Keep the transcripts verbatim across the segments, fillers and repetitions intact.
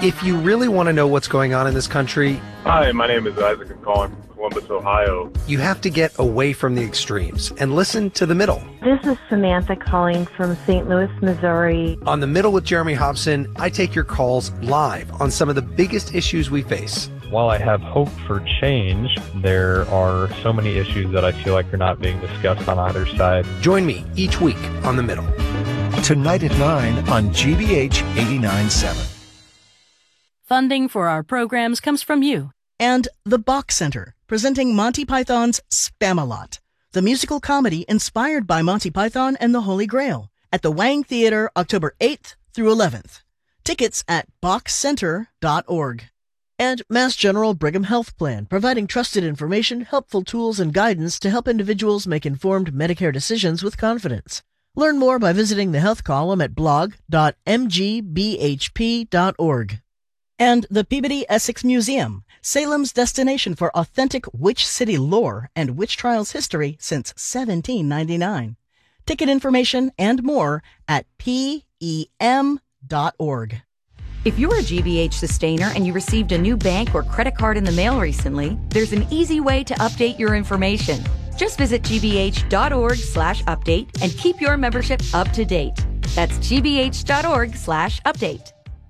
If you really want to know what's going on in this country... Hi, my name is Isaac. I'm calling from Columbus, Ohio. You have to get away from the extremes and listen to the middle. This is Samantha calling from Saint Louis, Missouri. On The Middle with Jeremy Hobson, I take your calls live on some of the biggest issues we face. While I have hope for change, there are so many issues that I feel like are not being discussed on either side. Join me each week on The Middle. Tonight at nine on G B H eighty-nine point seven. Funding for our programs comes from you. And the Bach Center, presenting Monty Python's Spam-A-Lot, the musical comedy inspired by Monty Python and the Holy Grail, at the Wang Theater October eighth through eleventh. Tickets at bach center dot org. And Mass General Brigham Health Plan, providing trusted information, helpful tools, and guidance to help individuals make informed Medicare decisions with confidence. Learn more by visiting the health column at blog dot m g b h p dot org. And the Peabody Essex Museum, Salem's destination for authentic witch city lore and witch trials history since seventeen ninety-nine. Ticket information and more at p e m dot org. If you're a G B H sustainer and you received a new bank or credit card in the mail recently, there's an easy way to update your information. Just visit g b h dot org slash update and keep your membership up to date. That's g b h dot org slash update.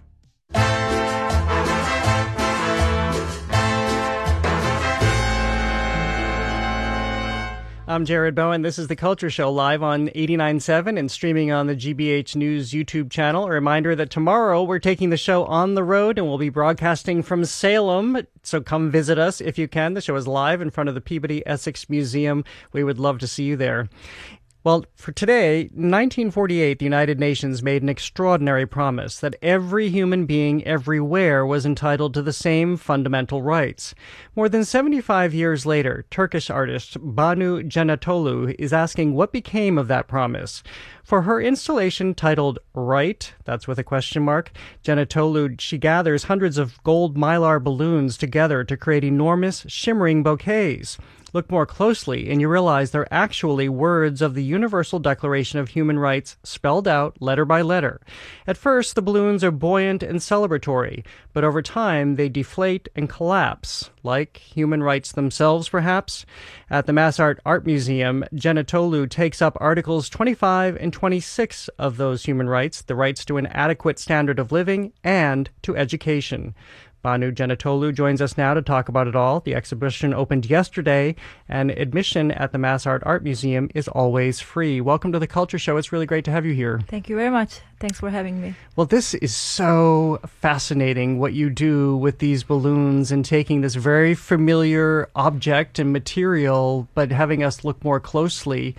I'm Jared Bowen. This is The Culture Show, live on eighty-nine point seven and streaming on the G B H News YouTube channel. A reminder that tomorrow we're taking the show on the road and we'll be broadcasting from Salem. So come visit us if you can. The show is live in front of the Peabody Essex Museum. We would love to see you there. Well, for today, in nineteen forty-eight, the United Nations made an extraordinary promise that every human being everywhere was entitled to the same fundamental rights. More than seventy-five years later, Turkish artist Banu Cenetolu is asking what became of that promise. For her installation titled Right, that's with a question mark, Cenetolu, she gathers hundreds of gold mylar balloons together to create enormous, shimmering bouquets. Look more closely and you realize they're actually words of the Universal Declaration of Human Rights spelled out letter by letter. At first, the balloons are buoyant and celebratory, but over time they deflate and collapse, like human rights themselves, perhaps. At the Massart Art Museum, Cenetolu takes up Articles twenty-five and twenty-six of those human rights, the rights to an adequate standard of living and to education. Banu Cenetolu joins us now to talk about it all. The exhibition opened yesterday, and admission at the Massart Art Museum is always free. Welcome to The Culture Show. It's really great to have you here. Thank you very much. Thanks for having me. Well, this is so fascinating, what you do with these balloons and taking this very familiar object and material, but having us look more closely.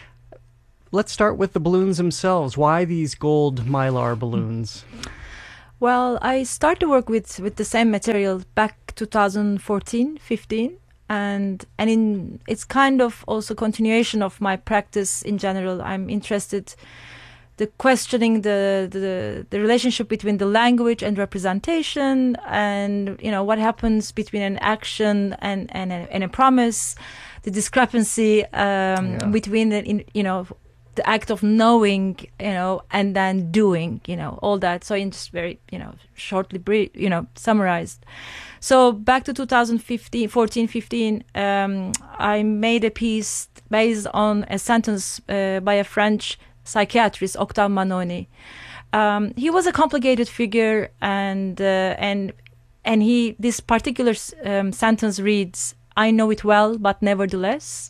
Let's start with the balloons themselves. Why these gold mylar balloons? Well, I started to work with, with the same material back two thousand fourteen, fifteen, and and in it's kind of also continuation of my practice in general. I'm interested the questioning the, the the relationship between the language and representation, and you know what happens between an action and and a, and a promise, the discrepancy um, yeah. between the in, you know. the act of knowing, you know, and then doing, you know, all that. So in just very, you know, shortly, brief, you know, summarized. So back to two thousand fifteen, fourteen, fifteen, um, I made a piece based on a sentence uh, by a French psychiatrist, Octave Manoni. Um, he was a complicated figure, and uh, and and he this particular um, sentence reads, "I know it well, but nevertheless."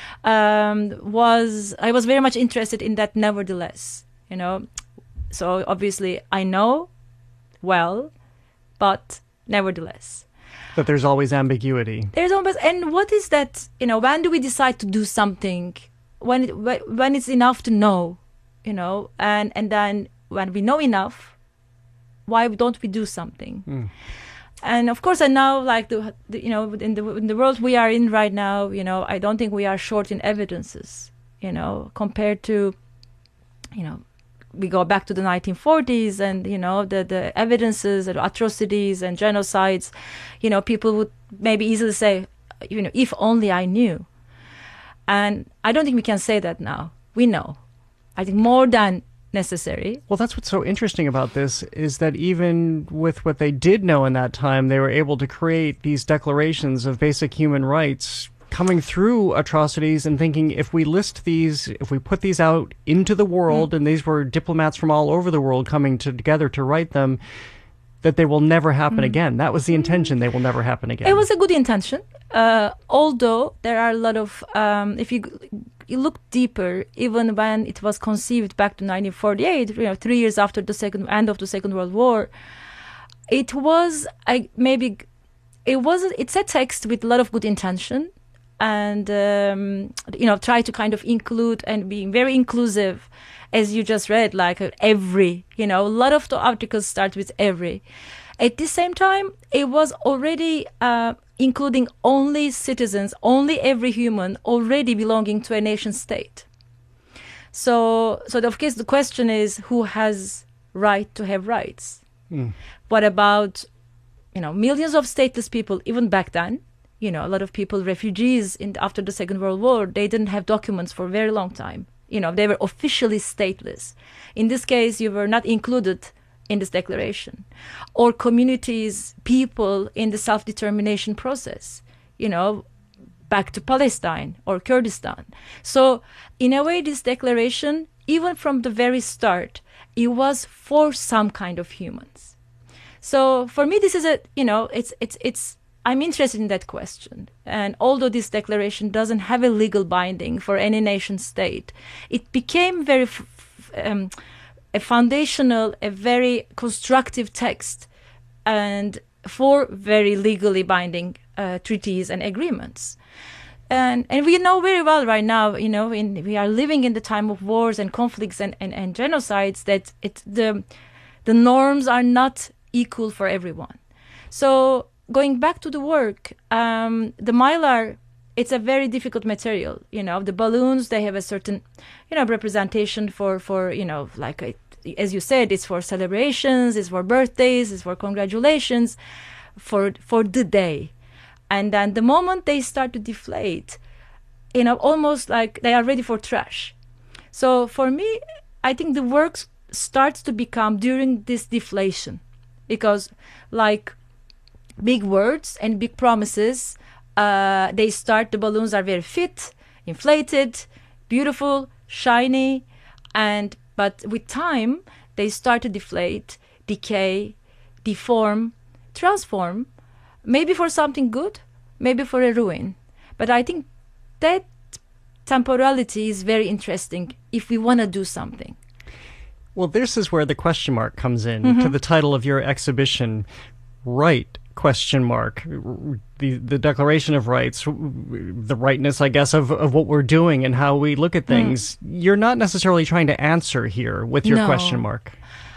Um, was I was very much interested in that nevertheless, you know. So obviously I know well, but nevertheless. But there's always ambiguity. There's always, and what is that, you know, when do we decide to do something? When it, when it's enough to know, you know, and, and then when we know enough, why don't we do something? Mm. And of course, I now like the, the you know in the in the world we are in right now, you know, I don't think we are short in evidences, you know, compared to, you know, we go back to the nineteen forties and you know the the evidences and atrocities and genocides, you know, people would maybe easily say, you know, if only I knew. And I don't think we can say that now. We know. I think more than necessary. Well, that's what's so interesting about this is that even with what they did know in that time, they were able to create these declarations of basic human rights coming through atrocities and thinking if we list these, if we put these out into the world, mm. and these were diplomats from all over the world coming to, together to write them, that they will never happen mm. again. That was the intention. They will never happen again. It was a good intention. Uh, although there are a lot of, um, if you you look deeper, even when it was conceived back to nineteen forty-eight, you know, three years after the second end of the Second World War, it was I maybe it was it's a text with a lot of good intention, and um, you know, try to kind of include and being very inclusive, as you just read, like uh, every, you know, a lot of the articles start with every. At the same time, it was already uh, including only citizens, only every human already belonging to a nation state. So, so of course, the question is who has right to have rights? Mm. What about, you know, millions of stateless people, even back then? You know, a lot of people, refugees in after the Second World War, they didn't have documents for a very long time. You know, they were officially stateless. In this case, you were not included in this declaration. Or communities, people in the self-determination process, you know, back to Palestine or Kurdistan. So, in a way, this declaration, even from the very start, it was for some kind of humans. So, for me, this is a, you know, it's, it's, it's, I'm interested in that question. And although this declaration doesn't have a legal binding for any nation state, it became very f- um, a foundational, a very constructive text, and for very legally binding uh, treaties and agreements. And and we know very well right now, you know, in, we are living in the time of wars and conflicts and, and, and genocides, that it, the the norms are not equal for everyone. So going back to the work, um, the mylar, it's a very difficult material. You know, the balloons, they have a certain, you know, representation for, for you know, like, a, as you said, it's for celebrations, it's for birthdays, it's for congratulations, for for the day. And then the moment they start to deflate, you know, almost like they are ready for trash. So for me, I think the work starts to become during this deflation, because like big words and big promises, uh, they start, the balloons are very fit, inflated, beautiful, shiny, and but with time, they start to deflate, decay, deform, transform, maybe for something good, maybe for a ruin. But I think that temporality is very interesting if we want to do something. Well, this is where the question mark comes in Mm-hmm. to the title of your exhibition, Right? Question mark. The the Declaration of Rights, the rightness, I guess, of, of what we're doing and how we look at things. Mm. You're not necessarily trying to answer here with your no. question mark.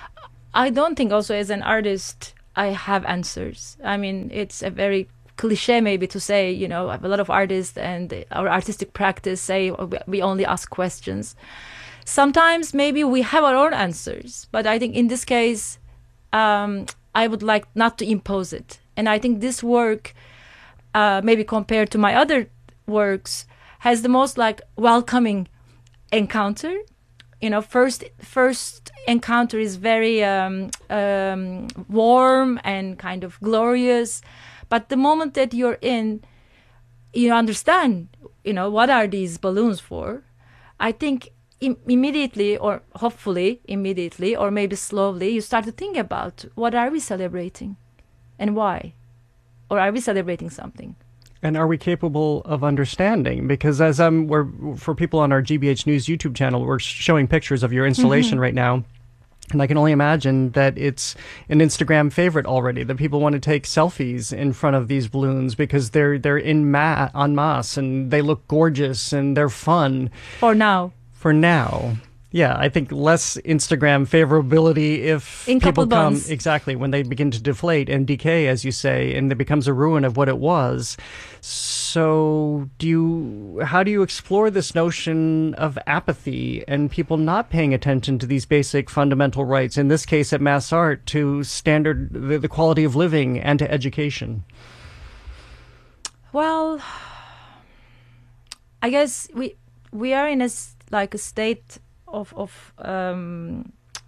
I don't think also as an artist I have answers. I mean, it's a very cliche maybe to say, you know, a lot of artists and our artistic practice say we only ask questions. Sometimes maybe we have our own answers, but I think in this case, um, I would like not to impose it. And I think this work, uh, maybe compared to my other works, has the most like welcoming encounter. You know, first first encounter is very um, um, warm and kind of glorious. But the moment that you're in, you understand, you know, what are these balloons for? I think im- immediately, or hopefully immediately, or maybe slowly, you start to think about what are we celebrating and why? Or are we celebrating something? And are we capable of understanding? Because as I'm, we're, for people on our G B H News YouTube channel, we're showing pictures of your installation mm-hmm. right now. And I can only imagine that it's an Instagram favorite already, that people want to take selfies in front of these balloons because they're they're in ma- en masse and they look gorgeous and they're fun. For now. For now. Yeah, I think less Instagram favorability if in people come, months. exactly, when they begin to deflate and decay, as you say, and it becomes a ruin of what it was. So do you, how do you explore this notion of apathy and people not paying attention to these basic fundamental rights, in this case at Mass Art, to standard, the, the quality of living and to education? Well, I guess we we are in a, like a state of of um,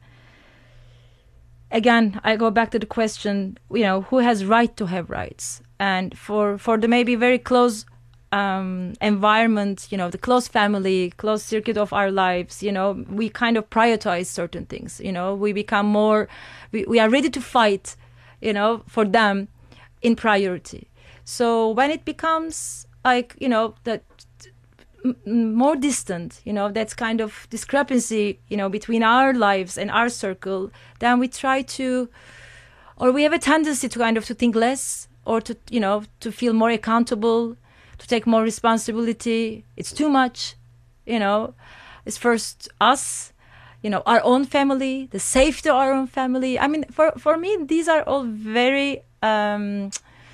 again, I go back to the question, you know, who has right to have rights? And for for the maybe very close um, environment, you know, the close family, close circuit of our lives, you know, we kind of prioritize certain things. You know, we become more, we, we are ready to fight, you know, for them in priority. So when it becomes like, you know, that more distant, you know, that's kind of discrepancy, you know, between our lives and our circle, then we try to, or we have a tendency to kind of to think less, or to, you know, to feel more accountable, to take more responsibility. It's too much, you know, it's first us, you know, our own family, the safety of our own family. I mean, for, for me, these are all very um,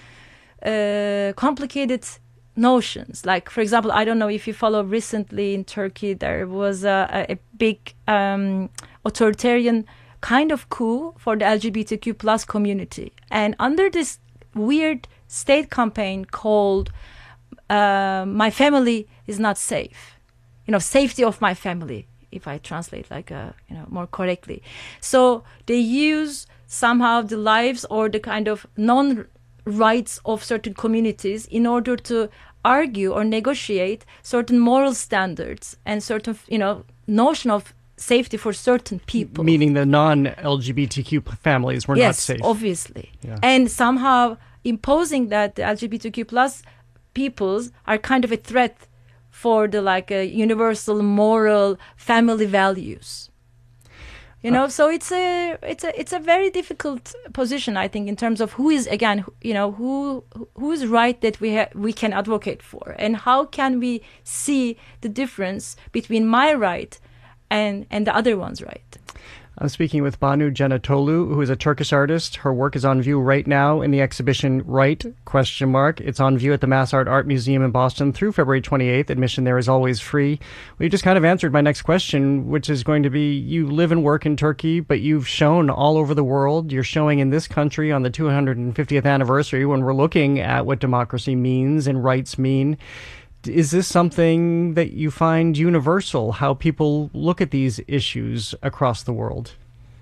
uh, complicated notions. Like, for example, I don't know if you follow recently in Turkey, there was a, a big um, authoritarian kind of coup for the L G B T Q plus community. And under this weird state campaign called uh, My Family is Not Safe, you know, safety of my family, if I translate like, a, you know, more correctly. So they use somehow the lives or the kind of non rights of certain communities in order to argue or negotiate certain moral standards and certain, you know, notion of safety for certain people. Meaning the non-L G B T Q families were yes, not safe. Yes, obviously. Yeah. And somehow imposing that the L G B T Q plus peoples are kind of a threat for the like uh, universal moral family values. You know, so it's a it's a it's a very difficult position, I think, in terms of who is, again, you know, who who's right that we ha- we can advocate for, and how can we see the difference between my right and and the other one's right. I'm speaking with Banu Cenetolu, who is a Turkish artist. Her work is on view right now in the exhibition Right? Question mark. It's on view at the Mass Art Art Museum in Boston through February twenty-eighth. Admission there is always free. Well, you just kind of answered my next question, which is going to be, you live and work in Turkey, but you've shown all over the world. You're showing in this country on the two hundred fiftieth anniversary, when we're looking at what democracy means and rights mean. Is this something that you find universal, how people look at these issues across the world?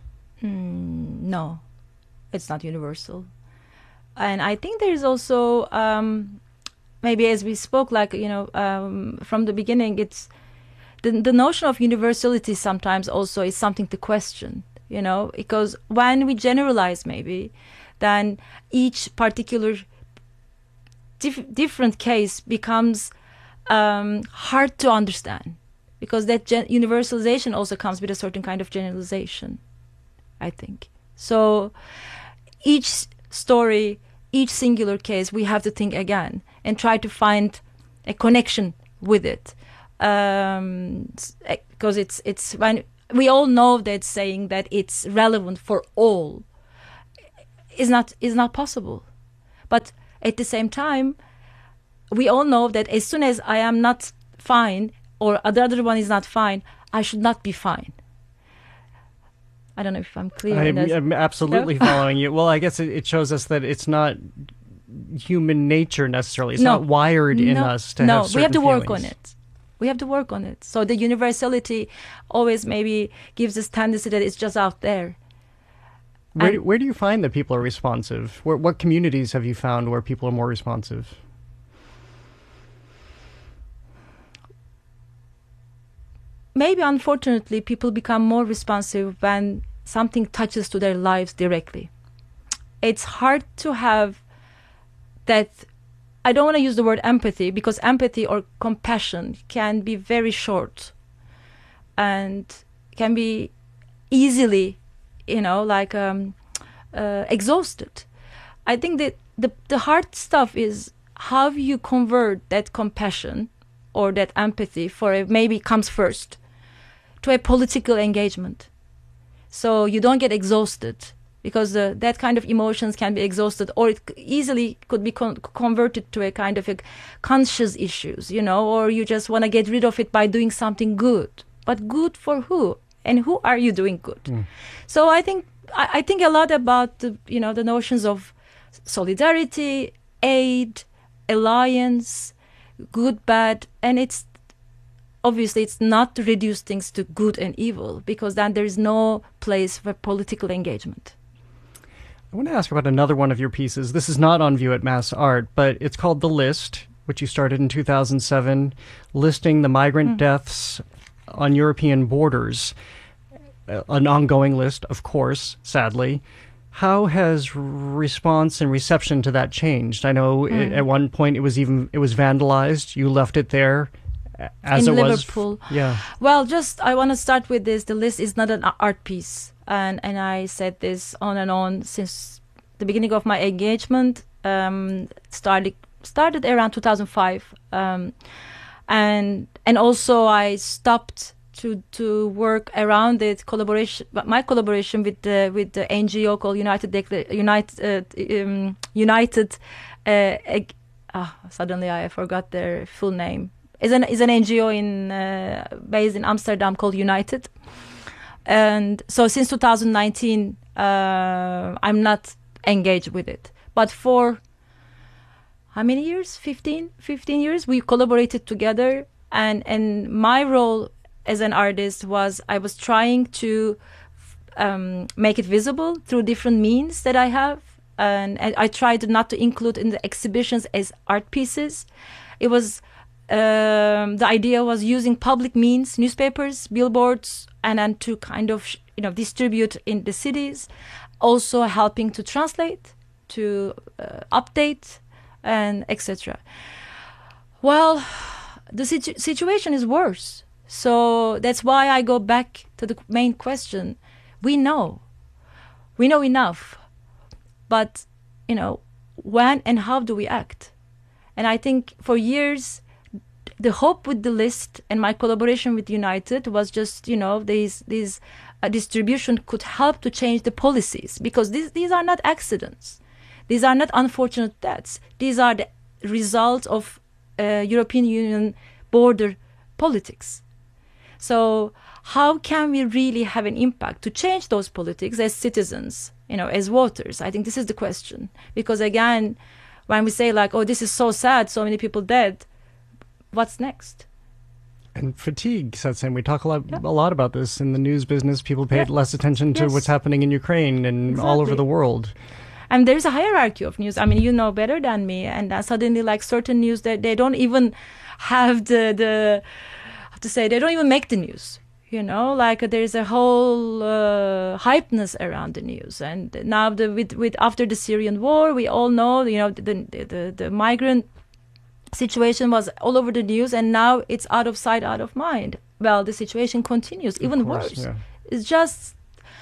Mm, no, it's not universal. And I think there's also, um, maybe as we spoke, like, you know, um, from the beginning, it's the, the notion of universality sometimes also is something to question, you know, because when we generalize maybe, then each particular dif- different case becomes Um, hard to understand, because that gen- universalization also comes with a certain kind of generalization, I think. So each story, each singular case, we have to think again and try to find a connection with it, um, because it's it's when we all know that saying that it's relevant for all is not is not possible, but at the same time, we all know that as soon as I am not fine, or the other one is not fine, I should not be fine. I don't know if I'm clear. I'm, I'm absolutely no? following you. Well, I guess it, it shows us that it's not human nature necessarily. It's no, not wired in no, us to no, have certain we have to work feelings. on it. We have to work on it. So the universality always maybe gives this tendency that it's just out there. Where do, where do you find that people are responsive? Where, what communities have you found where people are more responsive? Maybe, unfortunately, people become more responsive when something touches to their lives directly. It's hard to have that, I don't want to use the word empathy, because empathy or compassion can be very short and can be easily, you know, like um, uh, exhausted. I think that the, the hard stuff is how you convert that compassion or that empathy for a, maybe comes first, to a political engagement. So you don't get exhausted, because uh, that kind of emotions can be exhausted, or it easily could be con- converted to a kind of a conscious issues, you know, or you just want to get rid of it by doing something good. But good for who? And who are you doing good? Mm. So I think I, I think a lot about the, you know, the notions of solidarity, aid, alliance, good, bad, and it's obviously it's not to reduce things to good and evil, because then there is no place for political engagement. I want to ask about another one of your pieces. This is not on view at Mass Art, but it's called The List, which you started in two thousand seven, listing the migrant mm. deaths on European borders. An ongoing list, of course, sadly. How has response and reception to that changed? I know mm. it, at one point it was even it was vandalized. You left it there as in it Liverpool. was. Yeah. Well, just I want to start with this. The list is not an art piece, and and I said this on and on since the beginning of my engagement. Um, started started around two thousand five, um, and and also I stopped to to work around it. Collaboration, my collaboration with the with the N G O called United Decla- United uh, um, United. Uh, uh, suddenly I forgot their full name. Is an is an N G O in uh, based in Amsterdam called United, and so since two thousand nineteen uh, I'm not engaged with it. But for how many years? fifteen, fifteen years we collaborated together, and and my role as an artist was I was trying to um, make it visible through different means that I have, and, and I tried not to include in the exhibitions as art pieces. It was um, the idea was using public means, newspapers, billboards, and then to kind of you know distribute in the cities, also helping to translate, to uh, update, and et cetera. Well, the situ- situation is worse. So that's why I go back to the main question. We know. We know enough. But, you know, when and how do we act? And I think for years, the hope with the list and my collaboration with United was just, you know, these these uh, distribution could help to change the policies, because these these are not accidents. These are not unfortunate deaths. These are the results of uh, European Union border politics. So how can we really have an impact to change those politics as citizens, you know, as voters? I think this is the question. Because again, when we say like, oh, this is so sad, so many people dead, what's next? And fatigue sets in. We talk a lot, yeah. a lot about this in the news business. People pay yeah. less attention to yes. what's happening in Ukraine and exactly. all over the world. And there's a hierarchy of news. I mean, you know better than me. And uh, suddenly, like certain news, that they don't even have the the how to say, they don't even make the news. You know, like uh, there's a whole uh, hypeness around the news. And now, the with with after the Syrian war, we all know, you know, the the, the, the migrant situation was all over the news, and now it's out of sight, out of mind. Well, the situation continues, even course, worse. Yeah. It's just.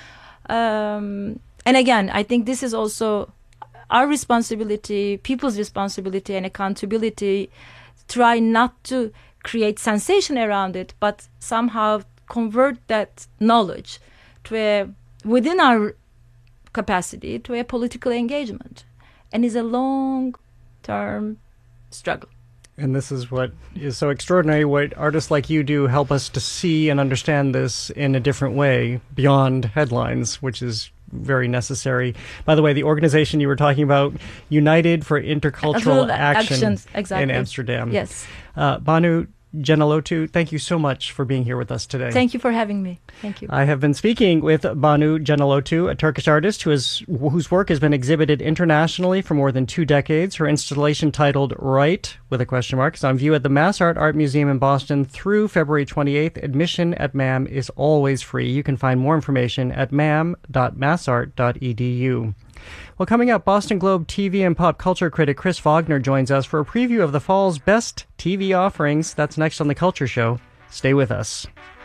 Um, And again, I think this is also our responsibility, people's responsibility and accountability. Try not to create sensation around it, but somehow convert that knowledge to a, within our capacity, to a political engagement. And it's a long-term struggle. And this is what is so extraordinary. What artists like you do help us to see and understand this in a different way beyond headlines, which is very necessary. By the way, the organization you were talking about, United for Intercultural Action Actions, exactly. in Amsterdam. Yes. Uh, Banu Cengilotu, thank you so much for being here with us today. Thank you for having me. Thank you. I have been speaking with Banu Cengilotu, a Turkish artist who is, whose work has been exhibited internationally for more than two decades. Her installation titled Right, with a question mark, is on view at the Mass Art Art Museum in Boston through February twenty-eighth. Admission at M A M is always free. You can find more information at m a m dot massart dot e d u. Well, coming up, Boston Globe T V and pop culture critic Chris Wagner joins us for a preview of the fall's best T V offerings. That's next on The Culture Show. Stay with us.